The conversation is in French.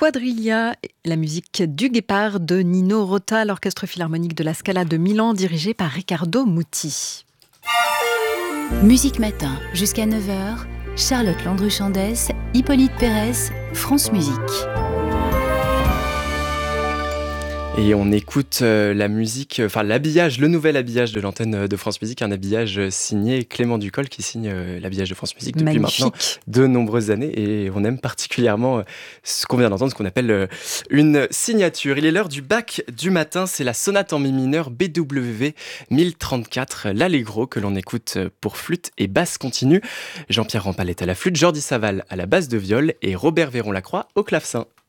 Quadrilla, la musique du Guépard de Nino Rota, l'orchestre philharmonique de la Scala de Milan dirigé par Riccardo Muti. Musique Matin, jusqu'à 9h, Charlotte Landru-Chandès, Hippolyte Pérez, France Musique. Et on écoute la musique, l'habillage, le nouvel habillage de l'antenne de France Musique, un habillage signé Clément Ducol qui signe l'habillage de France Musique depuis maintenant de nombreuses années. Et on aime particulièrement ce qu'on vient d'entendre, ce qu'on appelle une signature. Il est l'heure du bac du matin, c'est la sonate en mi mineur BWV 1034, l'Allegro que l'on écoute pour flûte et basse continue. Jean-Pierre Rampal est à la flûte, Jordi Saval à la basse de viol et Robert Véron-Lacroix au clavecin.